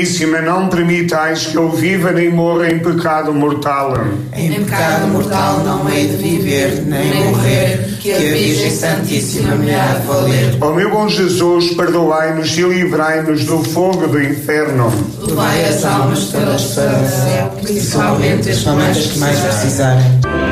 Não permitais que eu viva nem morra em pecado mortal. Em pecado mortal não hei de viver, nem morrer, que a Virgem Santíssima me há de valer. Ó meu bom Jesus, perdoai-nos e livrai-nos do fogo do inferno. Levai as almas todas para o céu, principalmente as que mais precisarem.